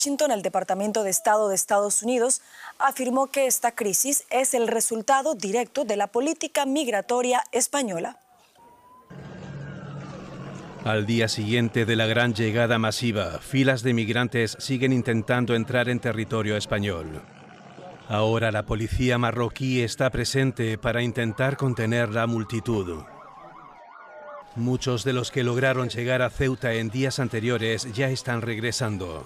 Washington, el Departamento de Estado de Estados Unidos afirmó que esta crisis es el resultado directo de la política migratoria española. Al día siguiente de la gran llegada masiva, filas de migrantes siguen intentando entrar en territorio español. Ahora la policía marroquí está presente para intentar contener la multitud. Muchos de los que lograron llegar a Ceuta en días anteriores ya están regresando.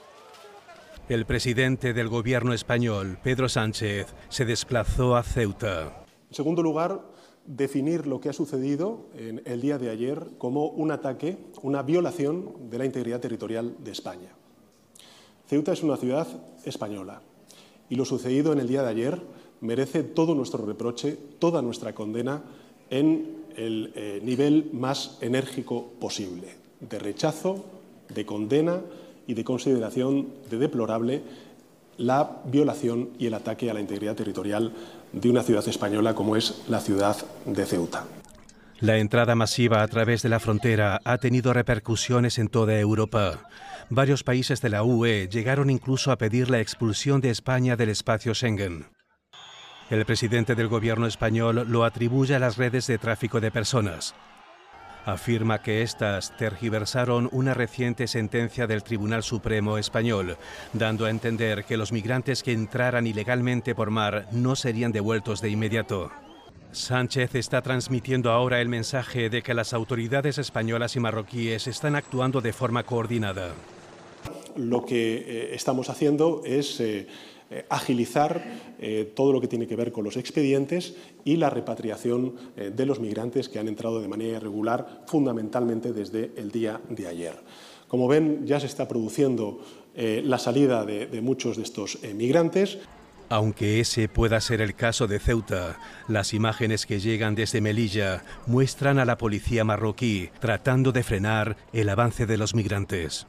El presidente del gobierno español, Pedro Sánchez, se desplazó a Ceuta. En segundo lugar, definir lo que ha sucedido en el día de ayer como un ataque, una violación de la integridad territorial de España. Ceuta es una ciudad española y lo sucedido en el día de ayer merece todo nuestro reproche, toda nuestra condena en el nivel más enérgico posible, de rechazo, de condena y de consideración de deplorable la violación y el ataque a la integridad territorial de una ciudad española como es la ciudad de Ceuta. La entrada masiva a través de la frontera ha tenido repercusiones en toda Europa. Varios países de la UE llegaron incluso a pedir la expulsión de España del espacio Schengen. El presidente del gobierno español lo atribuye a las redes de tráfico de personas. Afirma que éstas tergiversaron una reciente sentencia del Tribunal Supremo español, dando a entender que los migrantes que entraran ilegalmente por mar no serían devueltos de inmediato. Sánchez está transmitiendo ahora el mensaje de que las autoridades españolas y marroquíes están actuando de forma coordinada. Lo que estamos haciendo es agilizar todo lo que tiene que ver con los expedientes y la repatriación de los migrantes que han entrado de manera irregular, fundamentalmente desde el día de ayer. Como ven, ya se está produciendo la salida de muchos de estos migrantes. Aunque ese pueda ser el caso de Ceuta, las imágenes que llegan desde Melilla muestran a la policía marroquí tratando de frenar el avance de los migrantes.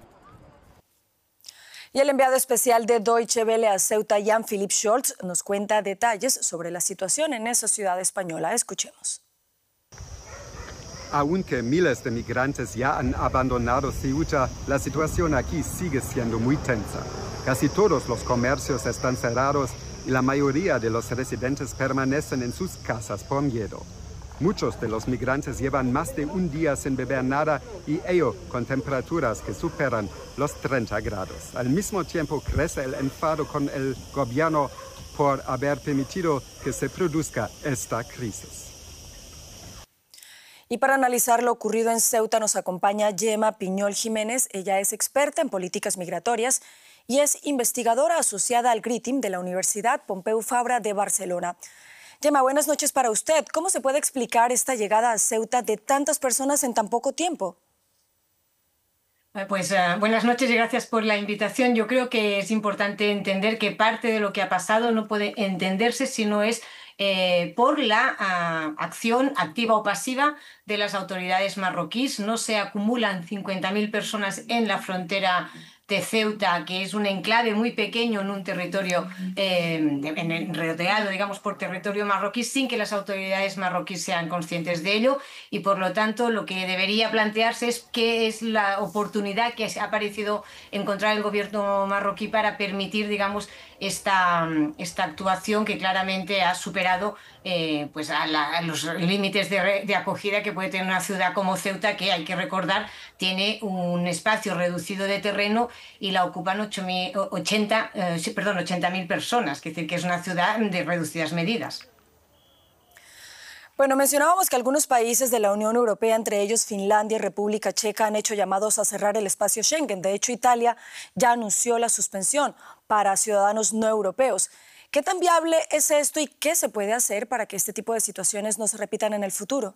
Y el enviado especial de Deutsche Welle a Ceuta, Jan-Philipp Scholz, nos cuenta detalles sobre la situación en esa ciudad española. Escuchemos. Aunque miles de migrantes ya han abandonado Ceuta, la situación aquí sigue siendo muy tensa. Casi todos los comercios están cerrados y la mayoría de los residentes permanecen en sus casas por miedo. Muchos de los migrantes llevan más de un día sin beber nada y ello con temperaturas que superan los 30 grados. Al mismo tiempo crece el enfado con el gobierno por haber permitido que se produzca esta crisis. Y para analizar lo ocurrido en Ceuta nos acompaña Gemma Piñol Jiménez. Ella es experta en políticas migratorias y es investigadora asociada al GRITIM de la Universidad Pompeu Fabra de Barcelona. Gemma, buenas noches para usted. ¿Cómo se puede explicar esta llegada a Ceuta de tantas personas en tan poco tiempo? Pues buenas noches y gracias por la invitación. Yo creo que es importante entender que parte de lo que ha pasado no puede entenderse si no es por la acción activa o pasiva de las autoridades marroquíes. No se acumulan 50.000 personas en la frontera de Ceuta, que es un enclave muy pequeño en un territorio rodeado, digamos, por territorio marroquí, sin que las autoridades marroquíes sean conscientes de ello, y por lo tanto lo que debería plantearse es qué es la oportunidad que ha parecido encontrar el gobierno marroquí para permitir, digamos, esta actuación que claramente ha superado pues a los límites de acogida que puede tener una ciudad como Ceuta, que hay que recordar tiene un espacio reducido de terreno y la ocupan 80.000 personas, es decir, que es una ciudad de reducidas medidas. Bueno, mencionábamos que algunos países de la Unión Europea, entre ellos Finlandia y República Checa, han hecho llamados a cerrar el espacio Schengen. De hecho, Italia ya anunció la suspensión para ciudadanos no europeos. ¿Qué tan viable es esto y qué se puede hacer para que este tipo de situaciones no se repitan en el futuro?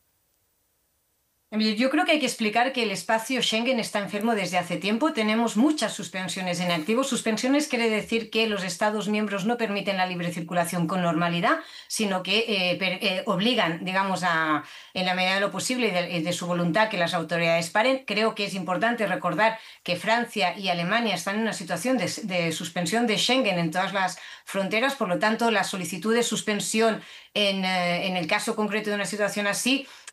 Yo creo que hay que explicar que el espacio Schengen está enfermo desde hace tiempo. Tenemos muchas suspensiones en activo. Suspensiones quiere decir que los Estados miembros no permiten la libre circulación con normalidad, sino que obligan, digamos, en la medida de lo posible y de su voluntad que las autoridades paren. Creo que es importante recordar que Francia y Alemania están en una situación de suspensión de Schengen en todas las fronteras. Por lo tanto, la solicitud de suspensión en el caso concreto de una situación así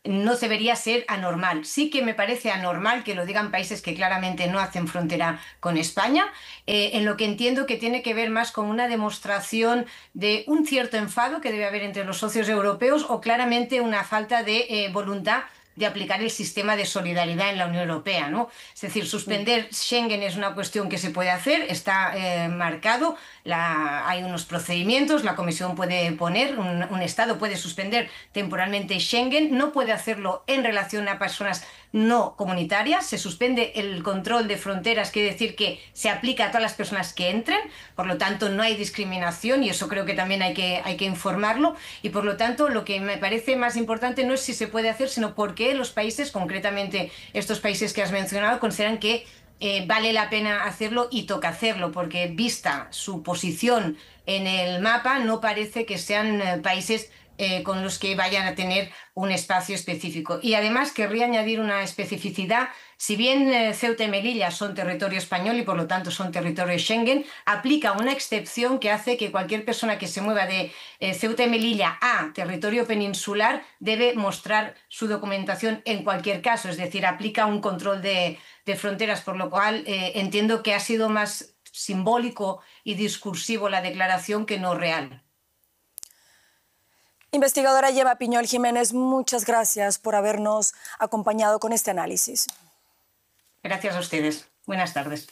no debería ser anormal. Sí que me parece anormal que lo digan países que claramente no hacen frontera con España, en lo que entiendo que tiene que ver más con una demostración de un cierto enfado que debe haber entre los socios europeos o claramente una falta de voluntad de aplicar el sistema de solidaridad en la Unión Europea, ¿no? Es decir, suspender Schengen es una cuestión que se puede hacer, está marcado, hay unos procedimientos, la Comisión puede poner, un Estado puede suspender temporalmente Schengen, no puede hacerlo en relación a personas no comunitarias, se suspende el control de fronteras, quiere decir que se aplica a todas las personas que entren, por lo tanto no hay discriminación y eso creo que también hay que informarlo y por lo tanto lo que me parece más importante no es si se puede hacer, sino por qué los países, concretamente estos países que has mencionado, consideran que vale la pena hacerlo y toca hacerlo, porque vista su posición en el mapa no parece que sean países con los que vayan a tener un espacio específico. Y además querría añadir una especificidad. Si bien Ceuta y Melilla son territorio español y por lo tanto son territorio Schengen, aplica una excepción que hace que cualquier persona que se mueva de Ceuta y Melilla a territorio peninsular debe mostrar su documentación en cualquier caso, es decir, aplica un control de fronteras, por lo cual entiendo que ha sido más simbólico y discursivo la declaración que no real. Investigadora Gemma Piñol Jiménez, muchas gracias por habernos acompañado con este análisis. Gracias a ustedes. Buenas tardes.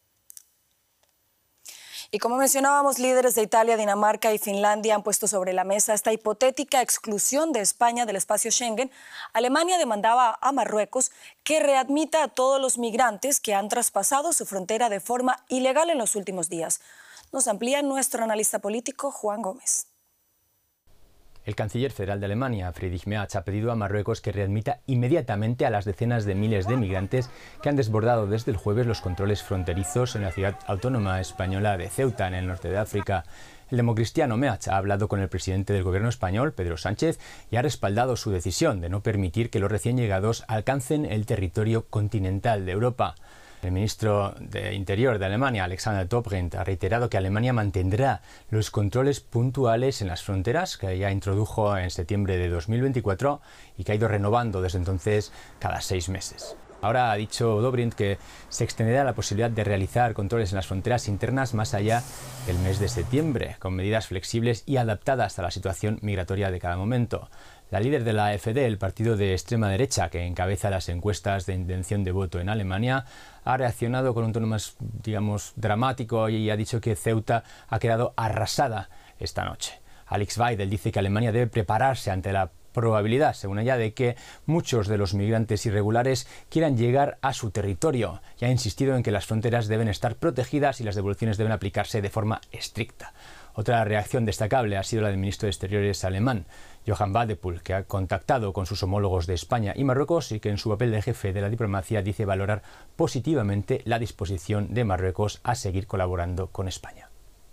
Y como mencionábamos, líderes de Italia, Dinamarca y Finlandia han puesto sobre la mesa esta hipotética exclusión de España del espacio Schengen. Alemania demandaba a Marruecos que readmita a todos los migrantes que han traspasado su frontera de forma ilegal en los últimos días. Nos amplía nuestro analista político, Juan Gómez. El canciller federal de Alemania, Friedrich Merz, ha pedido a Marruecos que readmita inmediatamente a las decenas de miles de migrantes que han desbordado desde el jueves los controles fronterizos en la ciudad autónoma española de Ceuta, en el norte de África. El democristiano Merz ha hablado con el presidente del gobierno español, Pedro Sánchez, y ha respaldado su decisión de no permitir que los recién llegados alcancen el territorio continental de Europa. El ministro de Interior de Alemania, Alexander Dobrindt, ha reiterado que Alemania mantendrá los controles puntuales en las fronteras que ya introdujo en septiembre de 2024 y que ha ido renovando desde entonces cada 6 meses. Ahora ha dicho Dobrindt que se extenderá la posibilidad de realizar controles en las fronteras internas más allá del mes de septiembre, con medidas flexibles y adaptadas a la situación migratoria de cada momento. La líder de la AfD, el partido de extrema derecha que encabeza las encuestas de intención de voto en Alemania, ha reaccionado con un tono más, digamos, dramático y ha dicho que Ceuta ha quedado arrasada esta noche. Alex Weidel dice que Alemania debe prepararse ante la probabilidad, según ella, de que muchos de los migrantes irregulares quieran llegar a su territorio y ha insistido en que las fronteras deben estar protegidas y las devoluciones deben aplicarse de forma estricta. Otra reacción destacable ha sido la del ministro de Exteriores alemán, Johann Wadephul, que ha contactado con sus homólogos de España y Marruecos y que en su papel de jefe de la diplomacia dice valorar positivamente la disposición de Marruecos a seguir colaborando con España.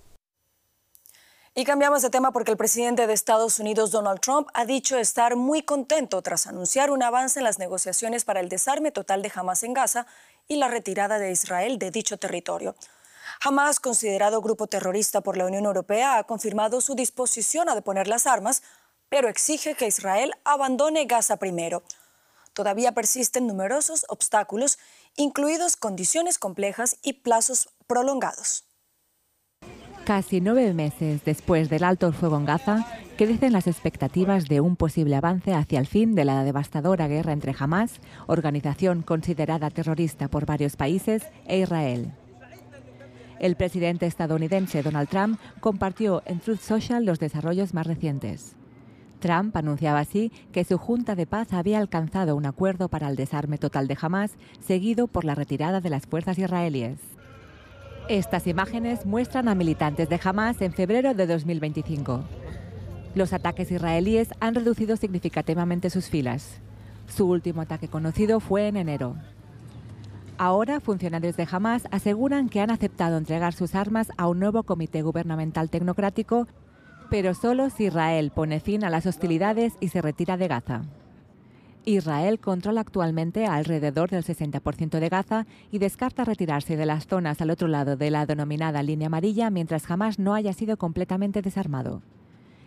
Y cambiamos de tema porque el presidente de Estados Unidos, Donald Trump, ha dicho estar muy contento tras anunciar un avance en las negociaciones para el desarme total de Hamás en Gaza y la retirada de Israel de dicho territorio. Hamás, considerado grupo terrorista por la Unión Europea, ha confirmado su disposición a deponer las armas, pero exige que Israel abandone Gaza primero. Todavía persisten numerosos obstáculos, incluidos condiciones complejas y plazos prolongados. Casi 9 meses después del alto el fuego en Gaza, crecen las expectativas de un posible avance hacia el fin de la devastadora guerra entre Hamás, organización considerada terrorista por varios países, e Israel. El presidente estadounidense Donald Trump compartió en Truth Social los desarrollos más recientes. Trump anunciaba así que su Junta de Paz había alcanzado un acuerdo para el desarme total de Hamás, seguido por la retirada de las fuerzas israelíes. Estas imágenes muestran a militantes de Hamás en febrero de 2025. Los ataques israelíes han reducido significativamente sus filas. Su último ataque conocido fue en enero. Ahora, funcionarios de Hamás aseguran que han aceptado entregar sus armas a un nuevo comité gubernamental tecnocrático, pero solo si Israel pone fin a las hostilidades y se retira de Gaza. Israel controla actualmente alrededor del 60% de Gaza y descarta retirarse de las zonas al otro lado de la denominada línea amarilla mientras Hamás no haya sido completamente desarmado.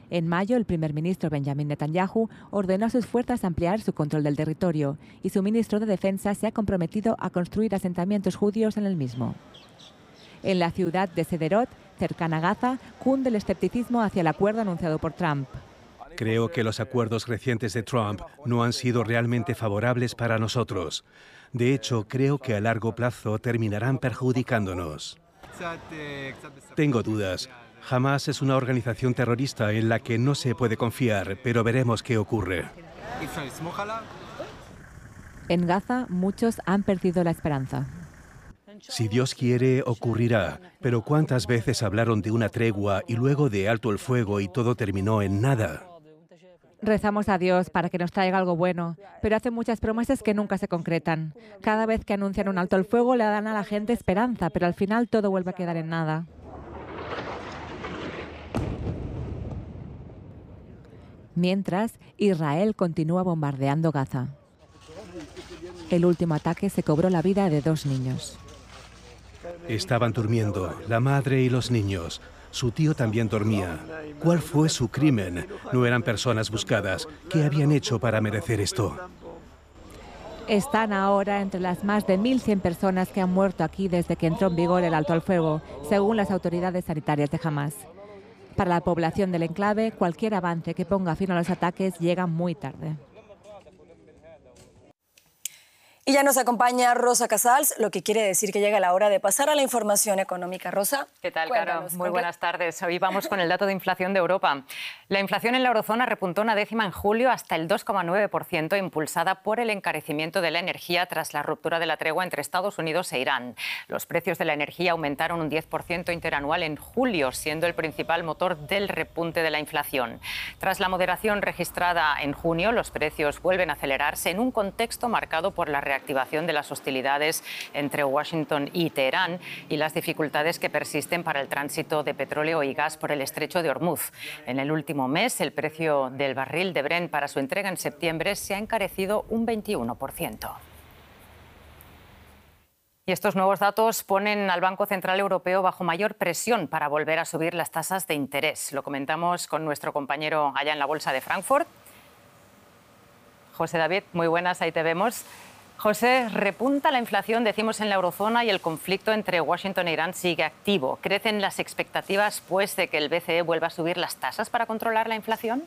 En mayo, el primer ministro Benjamin Netanyahu ordenó a sus fuerzas ampliar su control del territorio y su ministro de Defensa se ha comprometido a construir asentamientos judíos en el mismo. En la ciudad de Sderot, cercana a Gaza, cunde el escepticismo hacia el acuerdo anunciado por Trump. Creo que los acuerdos recientes de Trump no han sido realmente favorables para nosotros. De hecho, creo que a largo plazo terminarán perjudicándonos. Tengo dudas. Hamás es una organización terrorista en la que no se puede confiar, pero veremos qué ocurre. En Gaza, muchos han perdido la esperanza. Si Dios quiere, ocurrirá. Pero ¿cuántas veces hablaron de una tregua y luego de alto el fuego y todo terminó en nada? Rezamos a Dios para que nos traiga algo bueno, pero hacen muchas promesas que nunca se concretan. Cada vez que anuncian un alto el fuego le dan a la gente esperanza, pero al final todo vuelve a quedar en nada. Mientras, Israel continúa bombardeando Gaza. El último ataque se cobró la vida de 2 niños. Estaban durmiendo, la madre y los niños. Su tío también dormía. ¿Cuál fue su crimen? No eran personas buscadas. ¿Qué habían hecho para merecer esto? Están ahora entre las más de 1.100 personas que han muerto aquí desde que entró en vigor el alto al fuego, según las autoridades sanitarias de Hamás. Para la población del enclave, cualquier avance que ponga fin a los ataques llega muy tarde. Y ya nos acompaña Rosa Casals, lo que quiere decir que llega la hora de pasar a la información económica. Rosa, ¿qué tal, Caro? Muy buenas tardes. Hoy vamos con el dato de inflación de Europa. La inflación en la eurozona repuntó una décima en julio hasta el 2,9%, impulsada por el encarecimiento de la energía tras la ruptura de la tregua entre Estados Unidos e Irán. Los precios de la energía aumentaron un 10% interanual en julio, siendo el principal motor del repunte de la inflación. Tras la moderación registrada en junio, los precios vuelven a acelerarse en un contexto marcado por la reactivación de las hostilidades entre Washington y Teherán y las dificultades que persisten para el tránsito de petróleo y gas por el estrecho de Hormuz. En el último mes, el precio del barril de Brent para su entrega en septiembre se ha encarecido un 21%. Y estos nuevos datos ponen al Banco Central Europeo bajo mayor presión para volver a subir las tasas de interés. Lo comentamos con nuestro compañero allá en la Bolsa de Frankfurt. José David, muy buenas, ahí te vemos. José, repunta la inflación, decimos, en la eurozona y el conflicto entre Washington e Irán sigue activo. ¿Crecen las expectativas, pues, de que el BCE vuelva a subir las tasas para controlar la inflación?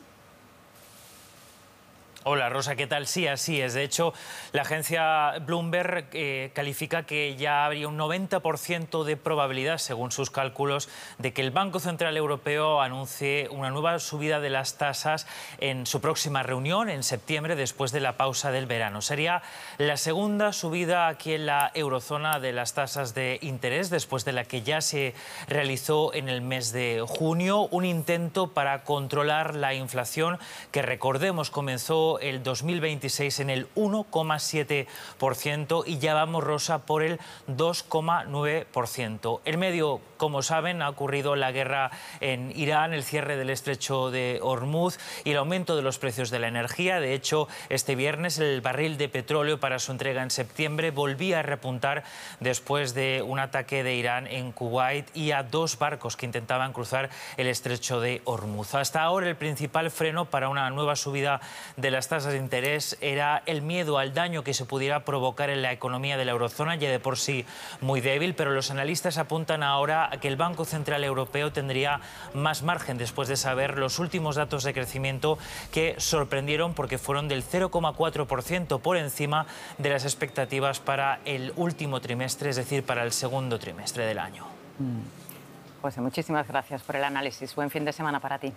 Hola Rosa, ¿qué tal? Sí, así es. De hecho, la agencia Bloomberg califica que ya habría un 90% de probabilidad, según sus cálculos, de que el Banco Central Europeo anuncie una nueva subida de las tasas en su próxima reunión en septiembre, después de la pausa del verano. Sería la segunda subida aquí en la eurozona de las tasas de interés, después de la que ya se realizó en el mes de junio. Un intento para controlar la inflación que, recordemos, comenzó el 2026 en el 1,7% y ya vamos, Rosa, por el 2,9%. En medio, como saben, ha ocurrido la guerra en Irán, el cierre del estrecho de Hormuz y el aumento de los precios de la energía. De hecho, este viernes el barril de petróleo para su entrega en septiembre volvía a repuntar después de un ataque de Irán en Kuwait y a 2 barcos que intentaban cruzar el estrecho de Hormuz. Hasta ahora el principal freno para una nueva subida de las tasas de interés era el miedo al daño que se pudiera provocar en la economía de la eurozona, ya de por sí muy débil, pero los analistas apuntan ahora a que el Banco Central Europeo tendría más margen después de saber los últimos datos de crecimiento, que sorprendieron porque fueron del 0,4% por encima de las expectativas para el último trimestre, es decir, para el segundo trimestre del año. José, muchísimas gracias por el análisis. Buen fin de semana para ti.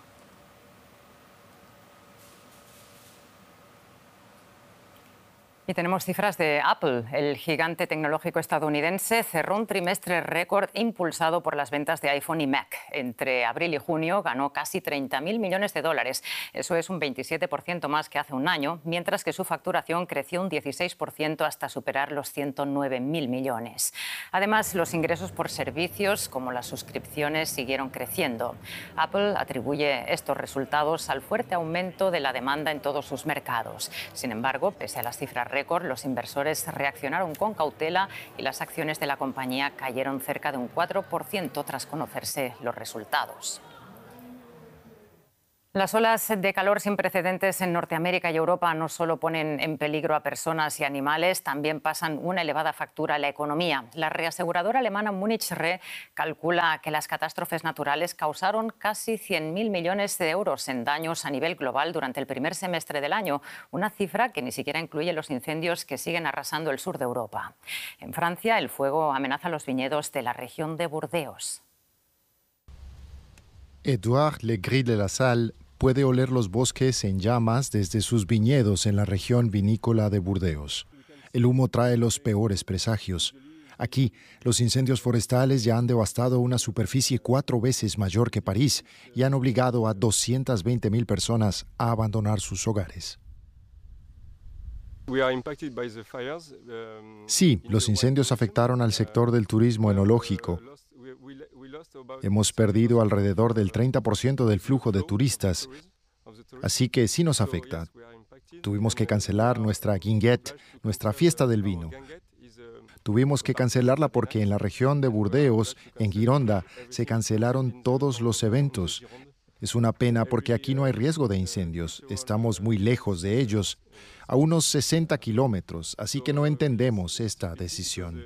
Y tenemos cifras de Apple. El gigante tecnológico estadounidense cerró un trimestre récord impulsado por las ventas de iPhone y Mac. Entre abril y junio ganó casi 30.000 millones de dólares. Eso es un 27% más que hace un año, mientras que su facturación creció un 16% hasta superar los 109.000 millones. Además, los ingresos por servicios, como las suscripciones, siguieron creciendo. Apple atribuye estos resultados al fuerte aumento de la demanda en todos sus mercados. Sin embargo, pese a las cifras récord, los inversores reaccionaron con cautela y las acciones de la compañía cayeron cerca de un 4% tras conocerse los resultados. Las olas de calor sin precedentes en Norteamérica y Europa no solo ponen en peligro a personas y animales, también pasan una elevada factura a la economía. La reaseguradora alemana Munich Re calcula que las catástrofes naturales causaron casi 100.000 millones de euros en daños a nivel global durante el primer semestre del año, una cifra que ni siquiera incluye los incendios que siguen arrasando el sur de Europa. En Francia, el fuego amenaza los viñedos de la región de Burdeos. Edouard Legris de la Salle puede oler los bosques en llamas desde sus viñedos en la región vinícola de Burdeos. El humo trae los peores presagios. Aquí, los incendios forestales ya han devastado una superficie 4 veces mayor que París y han obligado a 220.000 personas a abandonar sus hogares. Sí, los incendios afectaron al sector del turismo enológico. Hemos perdido alrededor del 30% del flujo de turistas, así que sí nos afecta. Tuvimos que cancelar nuestra guinguette, nuestra fiesta del vino. Tuvimos que cancelarla porque en la región de Burdeos, en Gironda, se cancelaron todos los eventos. Es una pena porque aquí no hay riesgo de incendios. Estamos muy lejos de ellos, a unos 60 kilómetros, así que no entendemos esta decisión.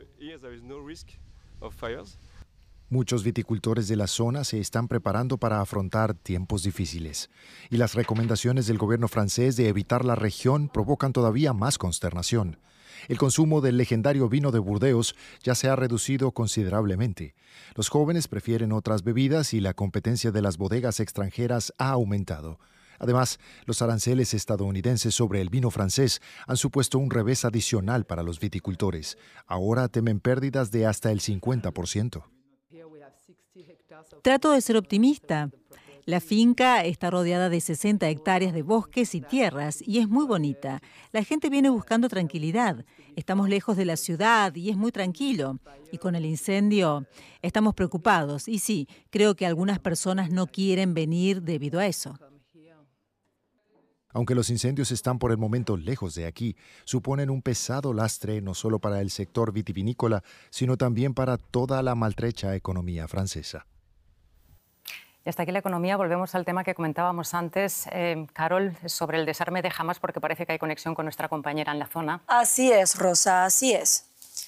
Muchos viticultores de la zona se están preparando para afrontar tiempos difíciles. Y las recomendaciones del gobierno francés de evitar la región provocan todavía más consternación. El consumo del legendario vino de Burdeos ya se ha reducido considerablemente. Los jóvenes prefieren otras bebidas y la competencia de las bodegas extranjeras ha aumentado. Además, los aranceles estadounidenses sobre el vino francés han supuesto un revés adicional para los viticultores. Ahora temen pérdidas de hasta el 50%. Trato de ser optimista. La finca está rodeada de 60 hectáreas de bosques y tierras y es muy bonita. La gente viene buscando tranquilidad. Estamos lejos de la ciudad y es muy tranquilo. Y con el incendio estamos preocupados. Y sí, creo que algunas personas no quieren venir debido a eso. Aunque los incendios están por el momento lejos de aquí, suponen un pesado lastre no solo para el sector vitivinícola, sino también para toda la maltrecha economía francesa. Y hasta aquí la economía. Volvemos al tema que comentábamos antes, Carol, sobre el desarme de Hamás, porque parece que hay conexión con nuestra compañera en la zona. Así es, Rosa, así es.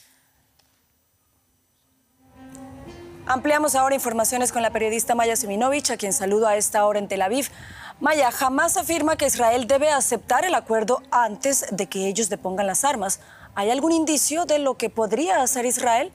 Ampliamos ahora informaciones con la periodista Maya Seminovich, a quien saludo a esta hora en Tel Aviv. Maya, Hamás afirma que Israel debe aceptar el acuerdo antes de que ellos depongan las armas. ¿Hay algún indicio de lo que podría hacer Israel?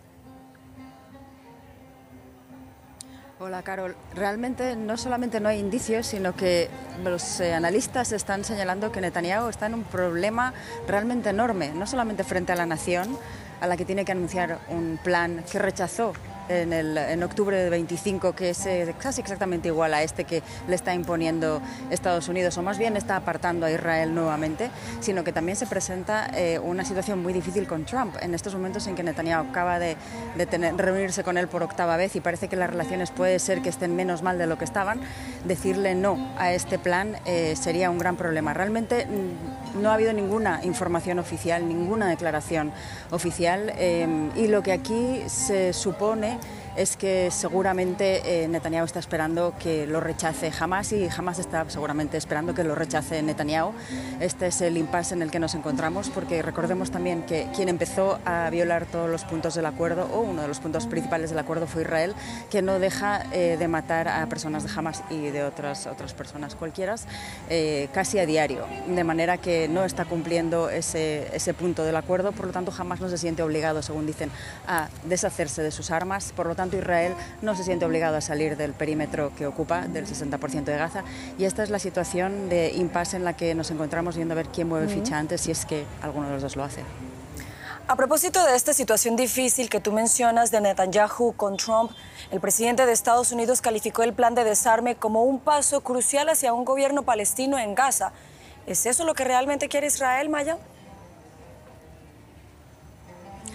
Hola, Carol. Realmente no solamente no hay indicios, sino que los analistas están señalando que Netanyahu está en un problema realmente enorme, no solamente frente a la nación, a la que tiene que anunciar un plan que rechazó en octubre de 25, que es casi exactamente igual a este que le está imponiendo Estados Unidos, o más bien está apartando a Israel nuevamente, sino que también se presenta una situación muy difícil con Trump, en estos momentos en que Netanyahu acaba de reunirse con él por 8ª vez y parece que las relaciones puede ser que estén menos mal de lo que estaban. Decirle no a este plan sería un gran problema. Realmente no ha habido ninguna información oficial, ninguna declaración oficial, y lo que aquí se supone es que seguramente Netanyahu está esperando que lo rechace Hamás y Hamás está seguramente esperando que lo rechace Netanyahu. Este es el impasse en el que nos encontramos, porque recordemos también que quien empezó a violar todos los puntos del acuerdo, o uno de los puntos principales del acuerdo, fue Israel, que no deja de matar a personas de Hamás y de otras personas cualquiera casi a diario, de manera que no está cumpliendo ese punto del acuerdo. Por lo tanto, Hamás no se siente obligado, según dicen, a deshacerse de sus armas. Por lo tanto, Israel no se siente obligado a salir del perímetro que ocupa, del 60% de Gaza, y esta es la situación de impasse en la que nos encontramos, viendo a ver quién mueve ficha antes, si es que alguno de los dos lo hace. A propósito de esta situación difícil que tú mencionas de Netanyahu con Trump, el presidente de Estados Unidos calificó el plan de desarme como un paso crucial hacia un gobierno palestino en Gaza. ¿Es eso lo que realmente quiere Israel, Maya?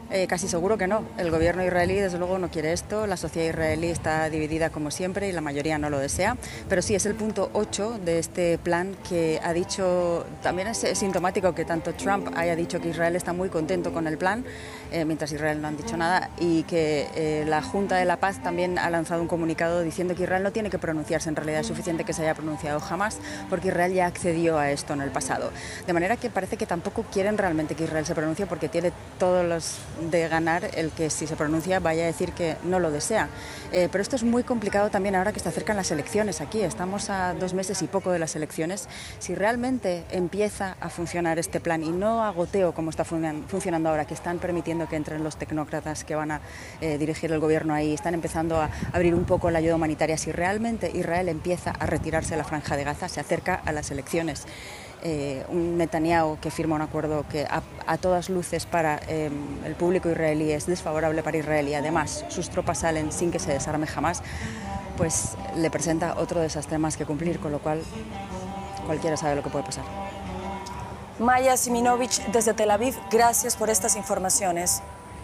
Casi seguro que no. El gobierno israelí, desde luego, no quiere esto. La sociedad israelí está dividida como siempre y la mayoría no lo desea. Pero sí, es el punto 8 de este plan que ha dicho, también es sintomático que tanto Trump haya dicho que Israel está muy contento con el plan, mientras Israel no han dicho nada, y que la Junta de la Paz también ha lanzado un comunicado diciendo que Israel no tiene que pronunciarse. En realidad es suficiente que se haya pronunciado jamás, porque Israel ya accedió a esto en el pasado. De manera que parece que tampoco quieren realmente que Israel se pronuncie, porque tiene todos los de ganar el que si se pronuncia vaya a decir que no lo desea. Pero esto es muy complicado también ahora que se acercan las elecciones aquí. Estamos a 2 meses y poco de las elecciones. Si realmente empieza a funcionar este plan y no a goteo como está funcionando ahora, que están permitiendo que entren los tecnócratas que van a dirigir el gobierno ahí, están empezando a abrir un poco la ayuda humanitaria, si realmente Israel empieza a retirarse de la Franja de Gaza, se acerca a las elecciones. Un Netanyahu que firma un acuerdo que a todas luces para el público israelí es desfavorable para Israel y además sus tropas salen sin que se desarme jamás, pues le presenta otro desastre más que cumplir, con lo cual cualquiera sabe lo que puede pasar. Maya Siminovich desde Tel Aviv, gracias por estas informaciones.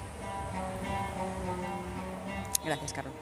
Gracias, Carlos.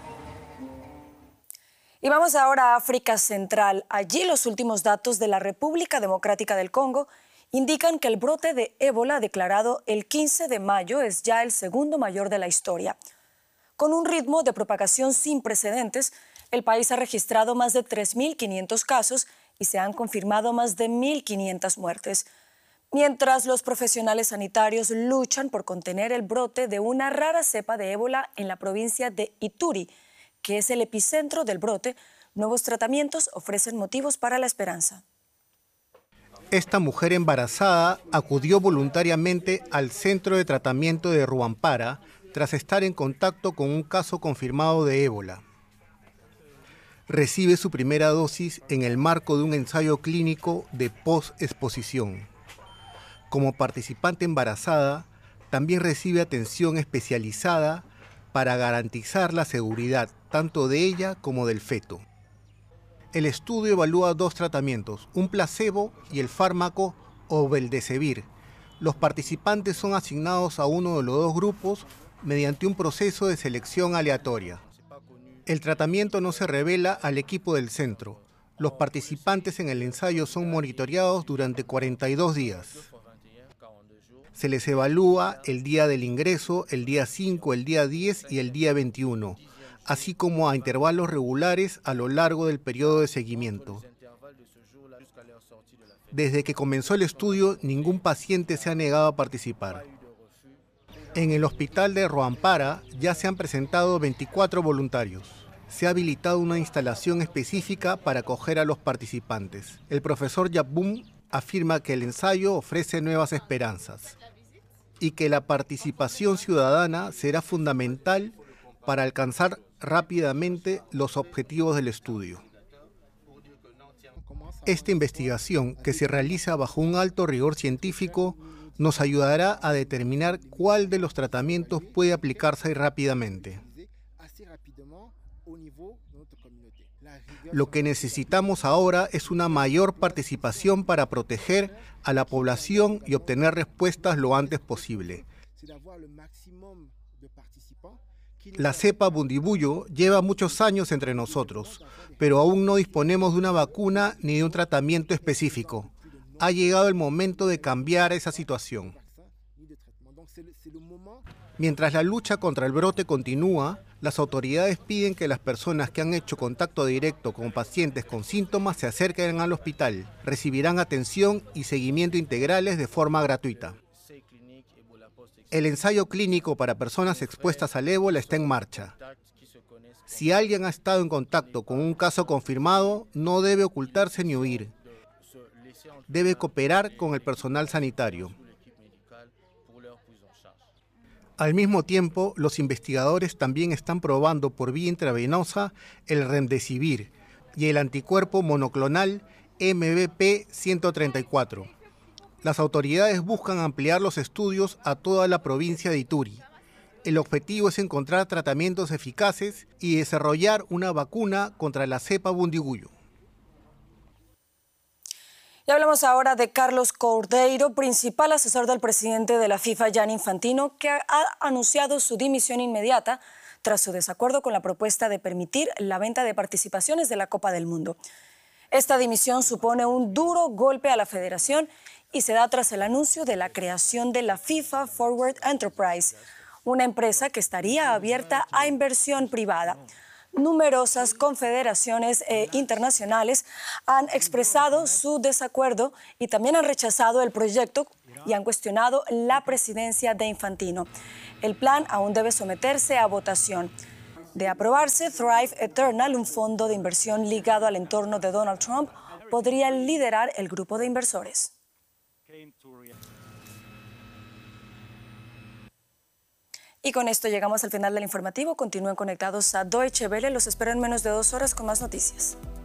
Y vamos ahora a África Central. Allí los últimos datos de la República Democrática del Congo indican que el brote de ébola declarado el 15 de mayo es ya el segundo mayor de la historia. Con un ritmo de propagación sin precedentes, el país ha registrado más de 3.500 casos y se han confirmado más de 1.500 muertes. Mientras los profesionales sanitarios luchan por contener el brote de una rara cepa de ébola en la provincia de Ituri, que es el epicentro del brote, nuevos tratamientos ofrecen motivos para la esperanza. Esta mujer embarazada acudió voluntariamente al centro de tratamiento de Rwampara tras estar en contacto con un caso confirmado de ébola. Recibe su primera dosis en el marco de un ensayo clínico de post-exposición. Como participante embarazada, también recibe atención especializada para garantizar la seguridad tanto de ella como del feto. El estudio evalúa 2 tratamientos, un placebo y el fármaco Obeldesivir. Los participantes son asignados a uno de los 2 grupos mediante un proceso de selección aleatoria. El tratamiento no se revela al equipo del centro. Los participantes en el ensayo son monitoreados durante 42 días. Se les evalúa el día del ingreso, el día 5, el día 10 y el día 21, así como a intervalos regulares a lo largo del periodo de seguimiento. Desde que comenzó el estudio, ningún paciente se ha negado a participar. En el hospital de Rwampara ya se han presentado 24 voluntarios. Se ha habilitado una instalación específica para acoger a los participantes. El profesor Yabum afirma que el ensayo ofrece nuevas esperanzas y que la participación ciudadana será fundamental para alcanzar rápidamente los objetivos del estudio. Esta investigación, que se realiza bajo un alto rigor científico, nos ayudará a determinar cuál de los tratamientos puede aplicarse rápidamente. Lo que necesitamos ahora es una mayor participación para proteger a la población y obtener respuestas lo antes posible. La cepa Bundibugyo lleva muchos años entre nosotros, pero aún no disponemos de una vacuna ni de un tratamiento específico. Ha llegado el momento de cambiar esa situación. Mientras la lucha contra el brote continúa, las autoridades piden que las personas que han hecho contacto directo con pacientes con síntomas se acerquen al hospital. Recibirán atención y seguimiento integrales de forma gratuita. El ensayo clínico para personas expuestas al ébola está en marcha. Si alguien ha estado en contacto con un caso confirmado, no debe ocultarse ni huir. Debe cooperar con el personal sanitario. Al mismo tiempo, los investigadores también están probando por vía intravenosa el Remdesivir y el anticuerpo monoclonal MBP-134. Las autoridades buscan ampliar los estudios a toda la provincia de Ituri. El objetivo es encontrar tratamientos eficaces y desarrollar una vacuna contra la cepa Bundibugyo. Y hablamos ahora de Carlos Cordeiro, principal asesor del presidente de la FIFA, Gianni Infantino, que ha anunciado su dimisión inmediata tras su desacuerdo con la propuesta de permitir la venta de participaciones de la Copa del Mundo. Esta dimisión supone un duro golpe a la federación y se da tras el anuncio de la creación de la FIFA Forward Enterprise, una empresa que estaría abierta a inversión privada. Numerosas confederaciones internacionales han expresado su desacuerdo y también han rechazado el proyecto y han cuestionado la presidencia de Infantino. El plan aún debe someterse a votación. De aprobarse, Thrive Eternal, un fondo de inversión ligado al entorno de Donald Trump, podría liderar el grupo de inversores. Y con esto llegamos al final del informativo. Continúen conectados a Deutsche Welle. Los espero en menos de 2 horas con más noticias.